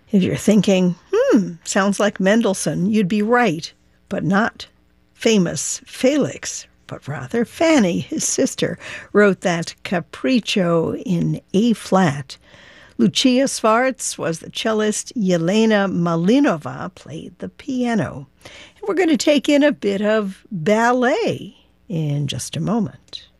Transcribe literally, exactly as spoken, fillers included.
If you're thinking, hmm, sounds like Mendelssohn, you'd be right, but not famous Felix, but rather Fanny, his sister, wrote that Capriccio in A-flat. Lucia Svarts was the cellist. Yelena Malinova played the piano. And we're going to take in a bit of ballet in just a moment.